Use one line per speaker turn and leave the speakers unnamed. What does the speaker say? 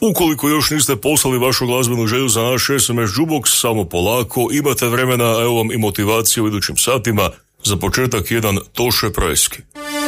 Ukoliko još niste poslali vašu glazbenu želju za naš SMS jukebox, samo polako, imate vremena, evo vam i motivacije u idućim satima. Za početak jedan Toše Preski.